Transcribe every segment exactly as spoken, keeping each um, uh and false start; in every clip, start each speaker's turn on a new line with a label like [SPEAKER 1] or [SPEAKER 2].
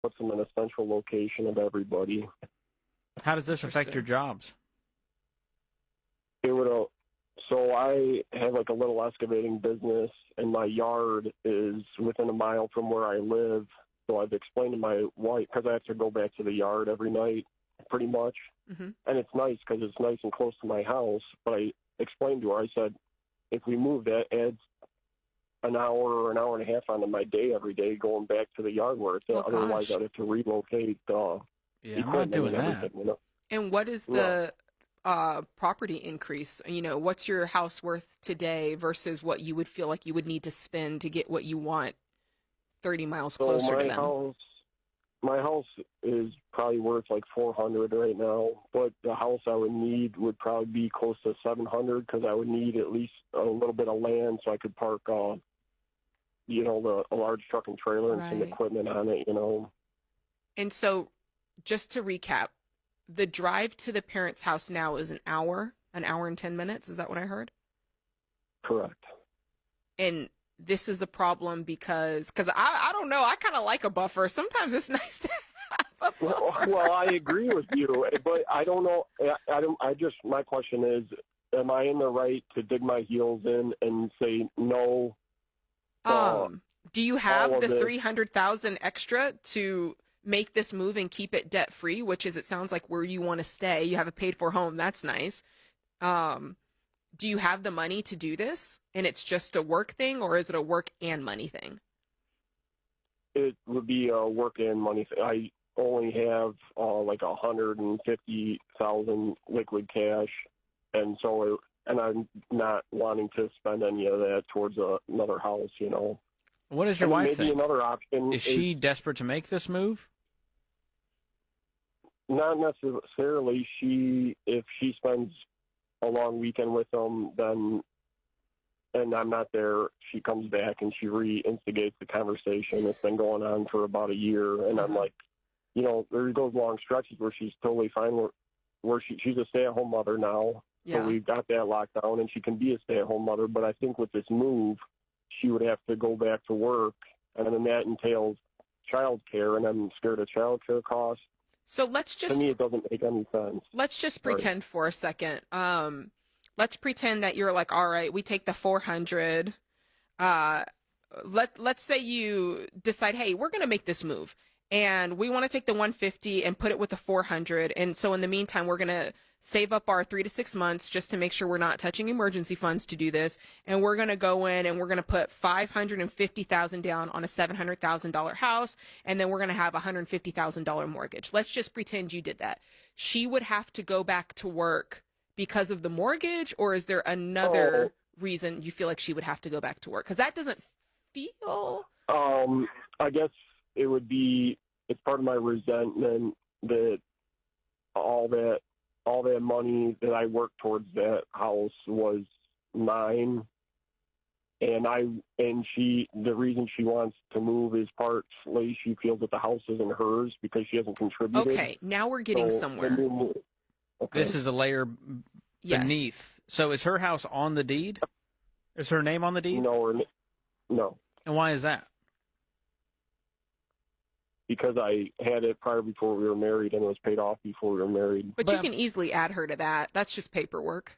[SPEAKER 1] puts them in a central location of everybody.
[SPEAKER 2] How does this affect your jobs?
[SPEAKER 1] It would, uh, so I have like a little excavating business, and my yard is within a mile from where I live. So I've explained to my wife, because I have to go back to the yard every night, pretty much.
[SPEAKER 3] Mm-hmm.
[SPEAKER 1] And it's nice because it's nice and close to my house. But I explained to her, I said, if we move, that adds an hour or an hour and a half onto my day every day going back to the yard where it's at.
[SPEAKER 3] Oh,
[SPEAKER 1] Otherwise,
[SPEAKER 3] gosh.
[SPEAKER 1] I'd have to relocate uh,
[SPEAKER 2] Yeah, I'm not
[SPEAKER 1] equipment
[SPEAKER 2] doing
[SPEAKER 1] and
[SPEAKER 2] that.
[SPEAKER 1] everything, you know?
[SPEAKER 3] And what is the uh, property increase? You know, what's your house worth today versus what you would feel like you would need to spend to get what you want thirty miles
[SPEAKER 1] So
[SPEAKER 3] closer
[SPEAKER 1] my
[SPEAKER 3] to them?
[SPEAKER 1] house, my house is probably worth like four hundred right now, but the house I would need would probably be close to seven hundred because I would need at least a little bit of land so I could park, uh, you know, the a large truck and trailer and some
[SPEAKER 3] Right.
[SPEAKER 1] equipment on it, you know.
[SPEAKER 3] And so, just to recap, the drive to the parents' house now is an hour, an hour and ten minutes. Is that what I heard?
[SPEAKER 1] Correct.
[SPEAKER 3] And this is a problem because, because I, I don't know, I kind of like a buffer. Sometimes it's nice to have a buffer.
[SPEAKER 1] Well, well, I agree with you, but I don't know. I, I don't. I just my question is, am I in the right to dig my heels in and say no? uh,
[SPEAKER 3] Um, do you have
[SPEAKER 1] all of
[SPEAKER 3] the
[SPEAKER 1] this-
[SPEAKER 3] three hundred thousand extra to make this move and keep it debt free, which is, it sounds like, where you want to stay? You have a paid for home. That's nice. Um, do you have the money to do this? And it's just a work thing, or is it a work and money thing?
[SPEAKER 1] It would be a work and money thing. I only have uh, like a hundred and fifty thousand liquid cash, and so it, and I'm not wanting to spend any of that towards a, another house. You know.
[SPEAKER 2] What does your
[SPEAKER 1] And
[SPEAKER 2] wife
[SPEAKER 1] maybe
[SPEAKER 2] think?
[SPEAKER 1] another option
[SPEAKER 2] Is she desperate to make this move?
[SPEAKER 1] Not necessarily. She, if she spends a long weekend with them, then, and I'm not there, she comes back and she re-instigates the conversation. It's been going on for about a year, and I'm like, you know, there goes long stretches where she's totally fine. Where, where she, she's a stay-at-home mother now,
[SPEAKER 3] Yeah.
[SPEAKER 1] so we've got that locked down, and she can be a stay-at-home mother. But I think with this move, she would have to go back to work, and then that entails child care, and I'm scared of child care costs.
[SPEAKER 3] So let's
[SPEAKER 1] To
[SPEAKER 3] just
[SPEAKER 1] me, it doesn't make any sense.
[SPEAKER 3] let's just
[SPEAKER 1] Sorry.
[SPEAKER 3] pretend for a second. Um, let's pretend that you're like, all right, we take the four hundred. Uh, let let's say you decide, hey, we're gonna make this move, and we want to take the one fifty and put it with the four hundred. And so in the meantime, we're gonna save up our three to six months just to make sure we're not touching emergency funds to do this. And we're gonna go in and we're gonna put five hundred and fifty thousand down on a seven hundred thousand dollar house, and then we're gonna have a hundred and fifty thousand dollar mortgage. Let's just pretend you did that. She would have to go back to work because of the mortgage, or is there another
[SPEAKER 1] Oh.
[SPEAKER 3] reason you feel like she would have to go back to work? Because that doesn't feel.
[SPEAKER 1] Um, I guess it would be, it's part of my resentment that all that all that money that I worked towards that house was mine, and I and she the reason she wants to move is partly she feels that the house isn't hers because she hasn't contributed.
[SPEAKER 3] Okay, now we're getting
[SPEAKER 1] So,
[SPEAKER 3] somewhere.
[SPEAKER 1] when we move- okay.
[SPEAKER 2] This is a layer
[SPEAKER 3] Yes.
[SPEAKER 2] beneath. So is her house on the deed? Is her name on the deed?
[SPEAKER 1] no, or, no,
[SPEAKER 2] And why is that?
[SPEAKER 1] because I had it prior before we were married, and it was paid off before we were married.
[SPEAKER 3] But you
[SPEAKER 2] But-
[SPEAKER 3] can easily add her to that. That's just paperwork.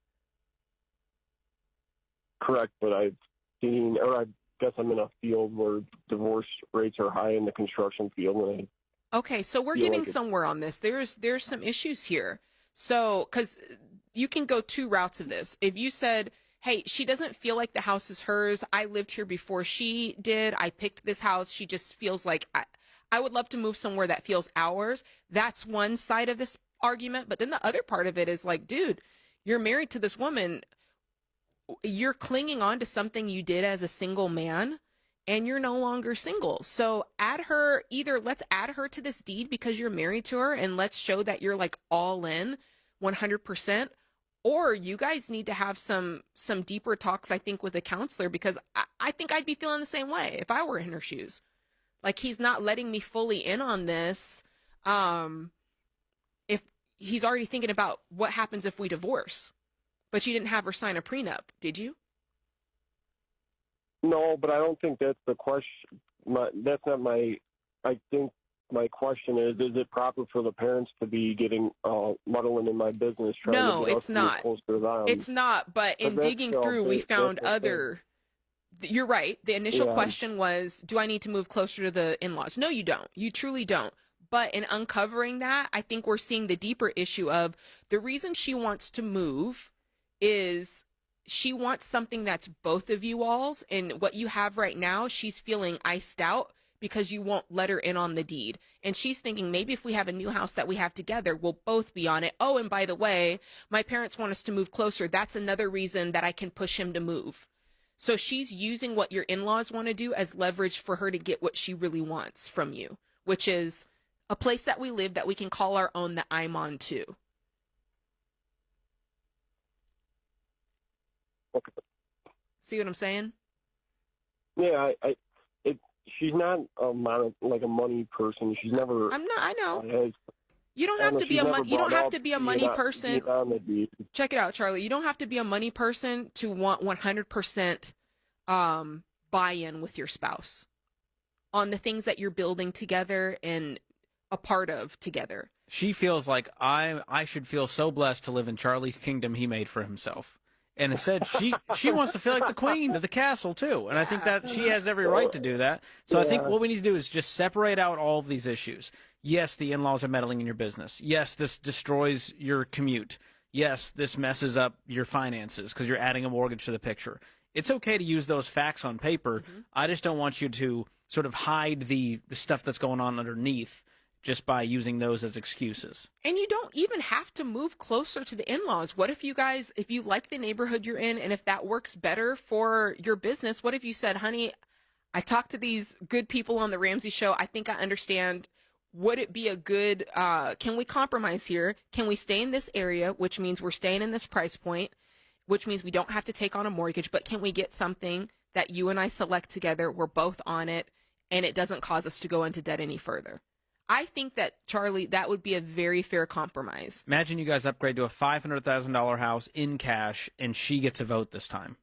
[SPEAKER 1] Correct, but I've seen, or I guess I'm in a field where divorce rates are high in the construction field, and I
[SPEAKER 3] Okay, so we're
[SPEAKER 1] feel
[SPEAKER 3] getting
[SPEAKER 1] like it-
[SPEAKER 3] somewhere on this. There's there's some issues here. So, because you can go two routes of this. If you said, hey, she doesn't feel like the house is hers. I lived here before she did. I picked this house. She just feels like I, I would love to move somewhere that feels ours. That's one side of this argument. But then the other part of it is like, dude, you're married to this woman. You're clinging on to something you did as a single man, and you're no longer single. So add her, either let's add her to this deed because you're married to her, and let's show that you're like all in one hundred percent. Or you guys need to have some some deeper talks, I think, with a counselor, because I, I think I'd be feeling the same way if I were in her shoes. Like, he's not letting me fully in on this. Um, if he's already thinking about what happens if we divorce. But you didn't have her sign a prenup, did you?
[SPEAKER 1] No, but I don't think that's the question. My, that's not my. I think my question is: is it proper for the parents to be getting uh, muddling in my business? Trying
[SPEAKER 3] No,
[SPEAKER 1] to get
[SPEAKER 3] it's
[SPEAKER 1] us to be
[SPEAKER 3] not.
[SPEAKER 1] closer to them?
[SPEAKER 3] It's not. But in
[SPEAKER 1] But that's
[SPEAKER 3] digging
[SPEAKER 1] still
[SPEAKER 3] through, we
[SPEAKER 1] big-
[SPEAKER 3] found
[SPEAKER 1] that's the thing.
[SPEAKER 3] other. You're right. The initial
[SPEAKER 1] Yeah.
[SPEAKER 3] question was, do I need to move closer to the in-laws? No, you don't. You truly don't. But in uncovering that, I think we're seeing the deeper issue of the reason she wants to move is she wants something that's both of you all's. And what you have right now, she's feeling iced out because you won't let her in on the deed. And she's thinking maybe if we have a new house that we have together, we'll both be on it. Oh, and by the way, my parents want us to move closer. That's another reason that I can push him to move. So she's using what your in-laws want to do as leverage for her to get what she really wants from you, which is a place that we live that we can call our own, that I'm on too.
[SPEAKER 1] Okay.
[SPEAKER 3] See what I'm saying?
[SPEAKER 1] Yeah, I, I it. She's not a mon- like a money person. She's never.
[SPEAKER 3] I'm not, I know.
[SPEAKER 1] Has,
[SPEAKER 3] You don't
[SPEAKER 1] I
[SPEAKER 3] have
[SPEAKER 1] know
[SPEAKER 3] to be
[SPEAKER 1] she's
[SPEAKER 3] a
[SPEAKER 1] never
[SPEAKER 3] mon- you don't
[SPEAKER 1] brought
[SPEAKER 3] have
[SPEAKER 1] up
[SPEAKER 3] to be a
[SPEAKER 1] being
[SPEAKER 3] money
[SPEAKER 1] on-
[SPEAKER 3] person.
[SPEAKER 1] being on the deed.
[SPEAKER 3] Check it out, Charlie. You don't have to be a money person to want one hundred percent um, buy-in with your spouse on the things that you're building together and a part of together.
[SPEAKER 2] She feels like I I should feel so blessed to live in Charlie's kingdom he made for himself. And instead, she she wants to feel like the queen of the castle too, and I think that she has every right to do that. So I think
[SPEAKER 1] Yeah.
[SPEAKER 2] what we need to do is just separate out all of these issues. Yes, the in-laws are meddling in your business. Yes, this destroys your commute. Yes, this messes up your finances because you're adding a mortgage to the picture. It's okay to use those facts on paper.
[SPEAKER 3] Mm-hmm.
[SPEAKER 2] I just don't want you to sort of hide the the stuff that's going on underneath just by using those as excuses.
[SPEAKER 3] And you don't even have to move closer to the in-laws. What if you guys, if you like the neighborhood you're in and if that works better for your business, what if you said, honey, I talked to these good people on the Ramsey show. I think I understand. Would it be a good, uh, can we compromise here? Can we stay in this area, which means we're staying in this price point, which means we don't have to take on a mortgage, but can we get something that you and I select together? We're both on it and it doesn't cause us to go into debt any further. I think that, Charlie, that would be a very fair compromise.
[SPEAKER 2] Imagine you guys upgrade to a five hundred thousand dollars house in cash, and she gets a vote this time.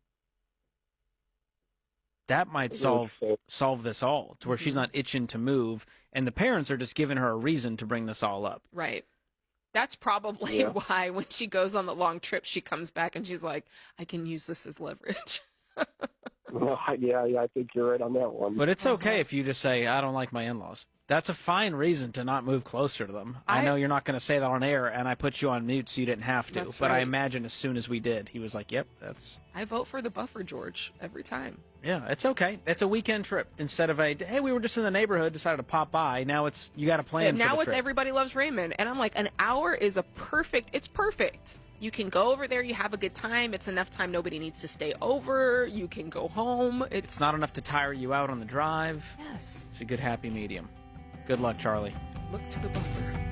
[SPEAKER 2] That might solve solve this all, to where she's not itching to move, and the parents are just giving her a reason to bring this all up.
[SPEAKER 3] Right. That's probably
[SPEAKER 1] Yeah.
[SPEAKER 3] why when she goes on the long trip, she comes back and she's like, I can use this as leverage.
[SPEAKER 1] Well, yeah, yeah, I think you're right on that one.
[SPEAKER 2] But it's okay
[SPEAKER 3] Uh-huh.
[SPEAKER 2] if you just say, I don't like my in-laws. That's a fine reason to not move closer to them. I,
[SPEAKER 3] I-
[SPEAKER 2] know you're not going to say that on air, and I put you on mute so you didn't have to.
[SPEAKER 3] That's
[SPEAKER 2] but I
[SPEAKER 3] right.
[SPEAKER 2] imagine as soon as we did, he was like, yep, that's...
[SPEAKER 3] I vote for the buffer, George, every time.
[SPEAKER 2] Yeah, it's okay. It's a weekend trip instead of a, hey, we were just in the neighborhood, decided to pop by. Now it's, you got a plan
[SPEAKER 3] And
[SPEAKER 2] for
[SPEAKER 3] now
[SPEAKER 2] the
[SPEAKER 3] it's
[SPEAKER 2] trip.
[SPEAKER 3] Everybody Loves Raymond. And I'm like, an hour is a perfect, it's perfect. You can go over there, you have a good time. It's enough time nobody needs to stay over. You can go home. It's,
[SPEAKER 2] It's not enough to tire you out on the drive.
[SPEAKER 3] Yes.
[SPEAKER 2] It's a good happy medium. Good luck, Charlie.
[SPEAKER 3] Look to the buffer.